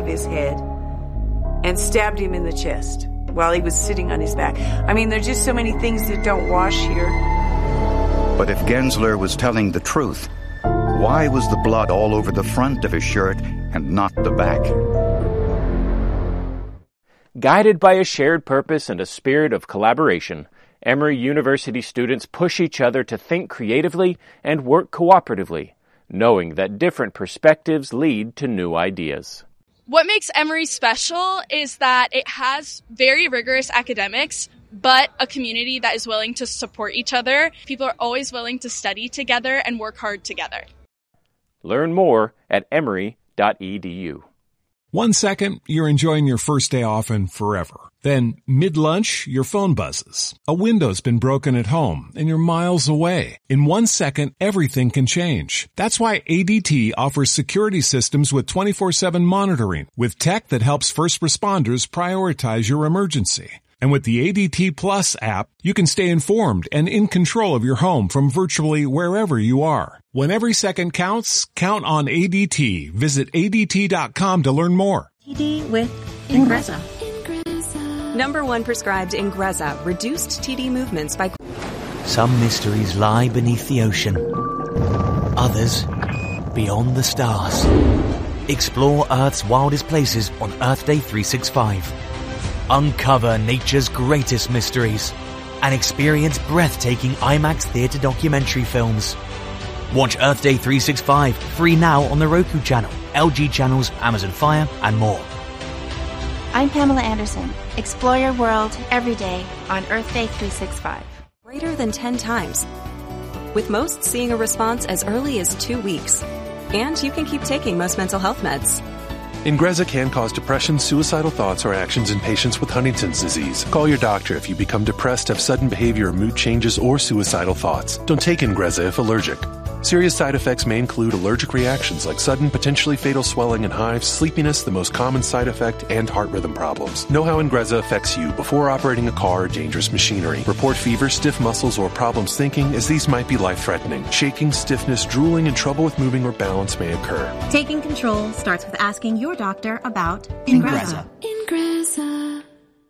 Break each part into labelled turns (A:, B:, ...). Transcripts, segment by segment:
A: of his head and stabbed him in the chest while he was sitting on his back. I mean, there's just so many things that don't wash here.
B: But if Gensler was telling the truth, why was the blood all over the front of his shirt and not the back?
C: Guided by a shared purpose and a spirit of collaboration, Emory University students push each other to think creatively and work cooperatively, knowing that different perspectives lead to new ideas.
D: What makes Emory special is that it has very rigorous academics, but a community that is willing to support each other. People are always willing to study together and work hard together.
C: Learn more at emory.edu.
E: 1 second, you're enjoying your first day off and forever. Then, mid-lunch, your phone buzzes. A window's been broken at home, and you're miles away. In 1 second, everything can change. That's why ADT offers security systems with 24/7 monitoring, with tech that helps first responders prioritize your emergency. And with the ADT Plus app, you can stay informed and in control of your home from virtually wherever you are. When every second counts, count on ADT. Visit ADT.com to learn more.
F: TD with Ingrezza.
G: #1 prescribed Ingrezza reduced TD movements by...
H: Some mysteries lie beneath the ocean. Others, beyond the stars. Explore Earth's wildest places on Earth Day 365. Uncover nature's greatest mysteries and experience breathtaking IMAX theater documentary films. Watch Earth Day 365 free now on the Roku channel, LG channels, Amazon Fire, and more.
F: I'm Pamela Anderson. Explore your world every day on Earth Day 365.
G: Greater than 10 times, with most seeing a response as early as 2 weeks. And you can keep taking most mental health meds.
I: Ingrezza can cause depression, suicidal thoughts, or actions in patients with Huntington's disease. Call your doctor if you become depressed, have sudden behavior or mood changes, or suicidal thoughts. Don't take Ingrezza if allergic. Serious side effects may include allergic reactions like sudden, potentially fatal swelling and hives, sleepiness, the most common side effect, and heart rhythm problems. Know how Ingrezza affects you before operating a car or dangerous machinery. Report fever, stiff muscles, or problems thinking, as these might be life-threatening. Shaking, stiffness, drooling, and trouble with moving or balance may occur.
F: Taking control starts with asking your doctor about Ingrezza.
J: Ingrezza.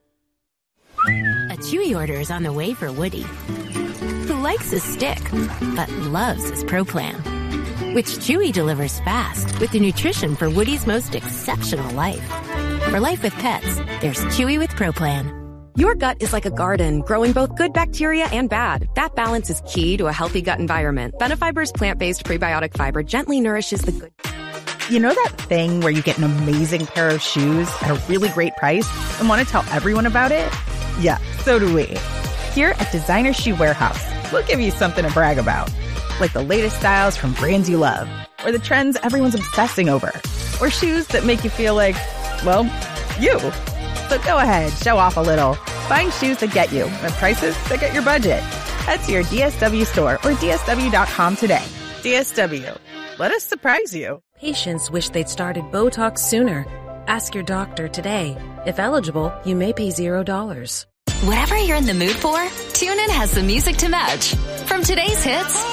J: A Chewy order is on the way for Woody, who likes his stick, but loves his Pro Plan, which Chewy delivers fast with the nutrition for Woody's most exceptional life. For life with pets, there's Chewy with Pro Plan.
G: Your gut is like a garden, growing both good bacteria and bad. That balance is key to a healthy gut environment. Benefiber's plant-based prebiotic fiber gently nourishes the good...
K: You know that thing where you get an amazing pair of shoes at a really great price and want to tell everyone about it? Yeah, so do we. Here at Designer Shoe Warehouse, we'll give you something to brag about, like the latest styles from brands you love, or the trends everyone's obsessing over, or shoes that make you feel like, well, you. So go ahead, show off a little. Find shoes that get you at prices that get your budget. Head to your DSW store or DSW.com today. DSW. Let us surprise you.
L: Patients wish they'd started Botox sooner. Ask your doctor today. If eligible, you may pay $0.
M: Whatever you're in the mood for, TuneIn has the music to match. From today's hits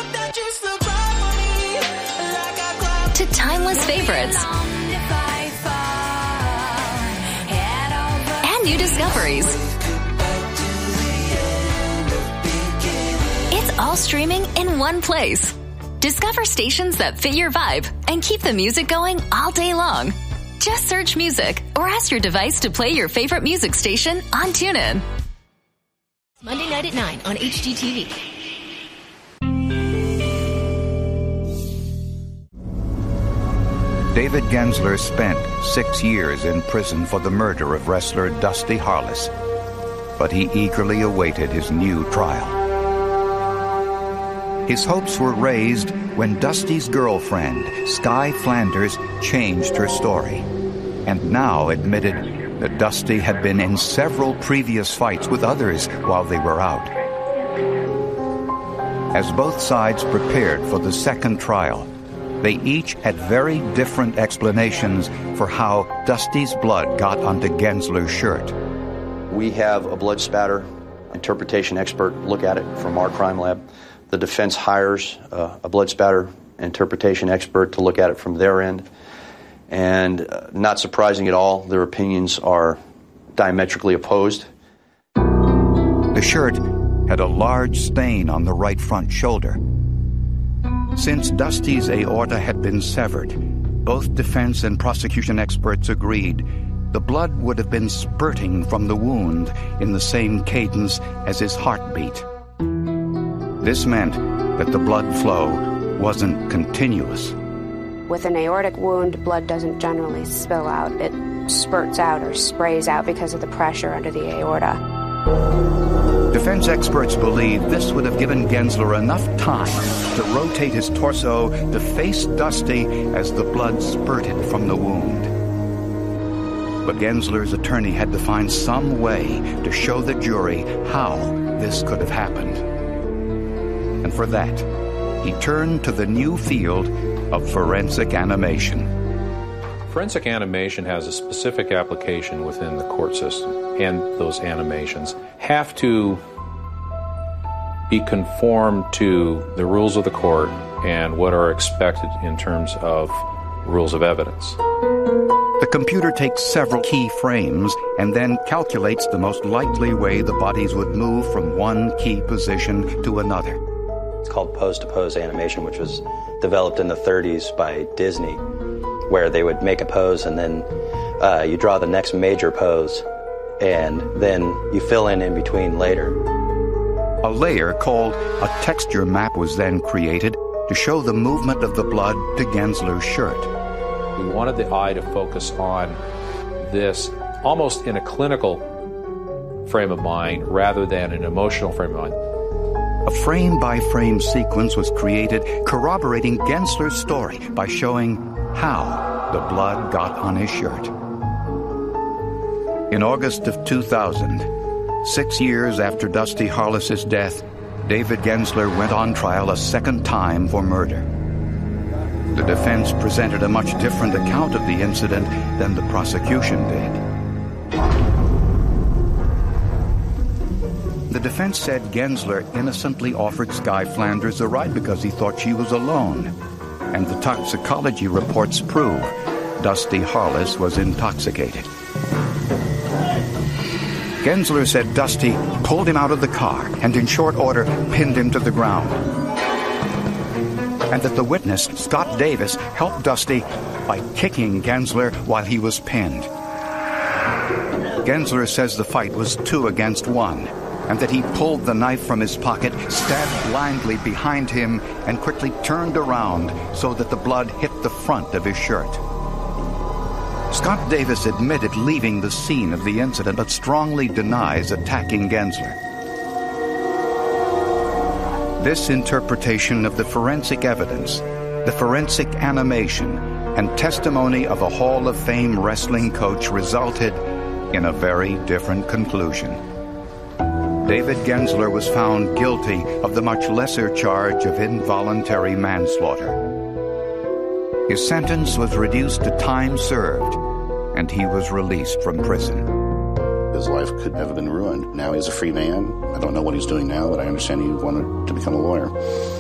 M: to timeless favorites and new discoveries. It's all streaming in one place. Discover stations that fit your vibe and keep the music going all day long. Just search music or ask your device to play your favorite music station on TuneIn.
J: Monday night at 9 on HGTV.
B: David Gensler spent 6 years in prison for the murder of wrestler Dusty Harless, but he eagerly awaited his new trial. His hopes were raised when Dusty's girlfriend, Sky Flanders, changed her story, and now admitted that Dusty had been in several previous fights with others while they were out. As both sides prepared for the second trial, they each had very different explanations for how Dusty's blood got onto Gensler's shirt.
N: We have a blood spatter interpretation expert look at it from our crime lab. The defense hires a blood spatter interpretation expert to look at it from their end. And not surprising at all, their opinions are diametrically opposed.
B: The shirt had a large stain on the right front shoulder. Since Dusty's aorta had been severed, both defense and prosecution experts agreed the blood would have been spurting from the wound in the same cadence as his heartbeat. This meant that the blood flow wasn't continuous.
O: With an aortic wound, blood doesn't generally spill out. It spurts out or sprays out because of the pressure under the aorta.
B: Defense experts believe this would have given Gensler enough time to rotate his torso to face Dusty as the blood spurted from the wound. But Gensler's attorney had to find some way to show the jury how this could have happened. And for that, he turned to the new field of forensic animation.
P: Forensic animation has a specific application within the court system, and those animations have to be conformed to the rules of the court and what are expected in terms of rules of evidence.
B: The computer takes several key frames and then calculates the most likely way the bodies would move from one key position to another.
Q: It's called pose-to-pose animation, which was developed in the 30s by Disney, where they would make a pose and then you draw the next major pose and then you fill in between later.
B: A layer called a texture map was then created to show the movement of the blood to Gensler's shirt.
P: We wanted the eye to focus on this almost in a clinical frame of mind rather than an emotional frame of mind.
B: A frame-by-frame sequence was created corroborating Gensler's story by showing how the blood got on his shirt. In August of 2000, 6 years after Dusty Harless's death, David Gensler went on trial a second time for murder. The defense presented a much different account of the incident than the prosecution did. The defense said Gensler innocently offered Sky Flanders a ride because he thought she was alone, and the toxicology reports prove Dusty Harless was intoxicated. Gensler said Dusty pulled him out of the car and in short order pinned him to the ground, and that the witness, Scott Davis, helped Dusty by kicking Gensler while he was pinned. Gensler says the fight was 2 against 1, and that he pulled the knife from his pocket, stabbed blindly behind him, and quickly turned around so that the blood hit the front of his shirt. Scott Davis admitted leaving the scene of the incident, but strongly denies attacking Gensler. This interpretation of the forensic evidence, the forensic animation, and testimony of a Hall of Fame wrestling coach resulted in a very different conclusion. David Gensler was found guilty of the much lesser charge of involuntary manslaughter. His sentence was reduced to time served, and he was released from prison.
R: His life could have been ruined. Now he's a free man. I don't know what he's doing now, but I understand he wanted to become a lawyer.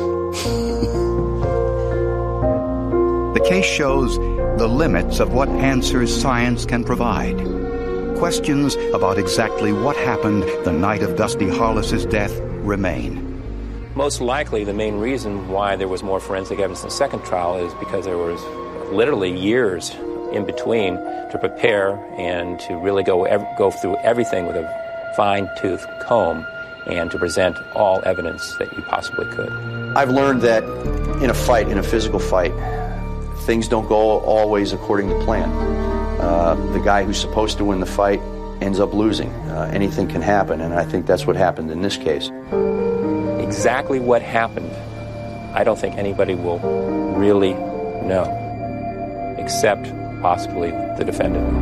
B: The case shows the limits of what answers science can provide. Questions about exactly what happened the night of Dusty Harless's death remain.
S: Most likely, the main reason why there was more forensic evidence in the second trial is because there was literally years in between to prepare and to really go through everything with a fine-tooth comb and to present all evidence that you possibly could.
N: I've learned that in a fight, in a physical fight, things don't go always according to plan. The guy who's supposed to win the fight ends up losing. Anything can happen, and I think that's what happened in this case.
S: Exactly what happened, I don't think anybody will really know, except possibly the defendant.